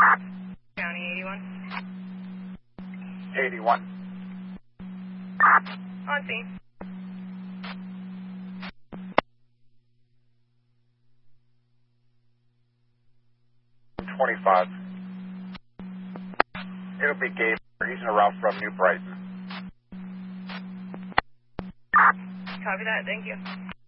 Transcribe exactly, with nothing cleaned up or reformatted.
County eighty-one. eighty-one. On scene. twenty-five. It'll be Gabe. He's in a route from New Brighton. Copy that, thank you.